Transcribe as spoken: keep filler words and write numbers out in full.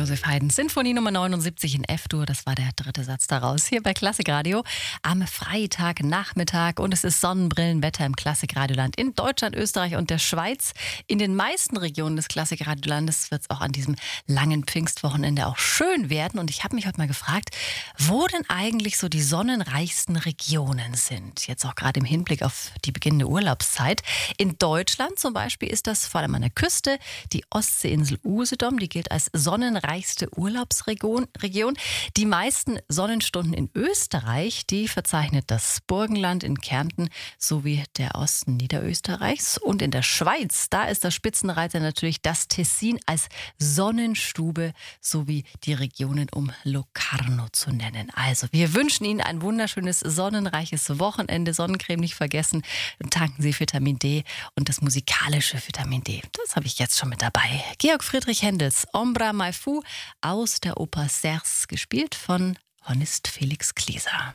Josef Haydn, Sinfonie Nummer neunundsiebzig in F-Dur, das war der dritte Satz daraus, hier bei Klassikradio am Freitagnachmittag und es ist Sonnenbrillenwetter im Klassikradioland in Deutschland, Österreich und der Schweiz. In den meisten Regionen des Klassikradiolandes wird es auch an diesem langen Pfingstwochenende auch schön werden und ich habe mich heute mal gefragt, wo denn eigentlich so die sonnenreichsten Regionen sind, jetzt auch gerade im Hinblick auf die beginnende Urlaubszeit. In Deutschland zum Beispiel ist das vor allem an der Küste, die Ostseeinsel Usedom, die gilt als sonnenreichste Urlaubsregion. Region. Die meisten Sonnenstunden in Österreich, die verzeichnet das Burgenland in Kärnten sowie der Osten Niederösterreichs. Und in der Schweiz, da ist der Spitzenreiter natürlich das Tessin als Sonnenstube sowie die Regionen um Locarno zu nennen. Also wir wünschen Ihnen ein wunderschönes, sonnenreiches Wochenende. Sonnencreme nicht vergessen. Tanken Sie Vitamin D und das musikalische Vitamin D. Das habe ich jetzt schon mit dabei. Georg Friedrich Händels Ombra Mai Fu aus der Oper Serse, gespielt von Hornist Felix Klieser.